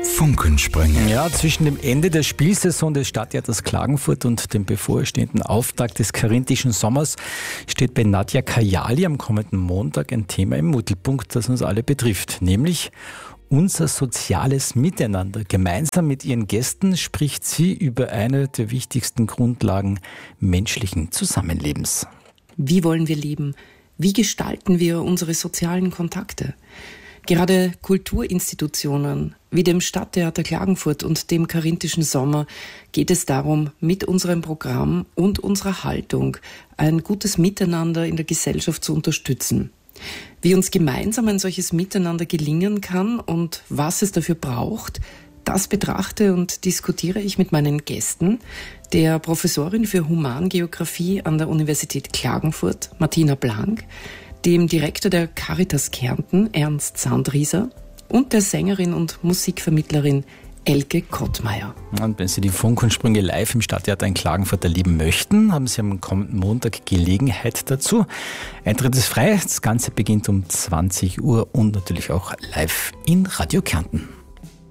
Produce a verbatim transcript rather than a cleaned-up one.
Funkensprünge. Ja, zwischen dem Ende der Spielsaison des Stadttheaters Klagenfurt und dem bevorstehenden Auftakt des karinthischen Sommers steht bei Nadja Kajali am kommenden Montag ein Thema im Mittelpunkt, das uns alle betrifft, nämlich unser soziales Miteinander. Gemeinsam mit ihren Gästen spricht sie über eine der wichtigsten Grundlagen menschlichen Zusammenlebens. Wie wollen wir leben? Wie gestalten wir unsere sozialen Kontakte? Gerade Kulturinstitutionen wie dem Stadttheater Klagenfurt und dem karinthischen Sommer geht es darum, mit unserem Programm und unserer Haltung ein gutes Miteinander in der Gesellschaft zu unterstützen. Wie uns gemeinsam ein solches Miteinander gelingen kann und was es dafür braucht, das betrachte und diskutiere ich mit meinen Gästen, der Professorin für Humangeographie an der Universität Klagenfurt, Martina Blank, dem Direktor der Caritas Kärnten, Ernst Sandrieser, und der Sängerin und Musikvermittlerin Elke Kottmeier. Und wenn Sie die Funkensprünge live im Stadttheater in Klagenfurt erleben möchten, haben Sie am kommenden Montag Gelegenheit dazu. Eintritt ist frei, das Ganze beginnt um zwanzig Uhr und natürlich auch live in Radio Kärnten.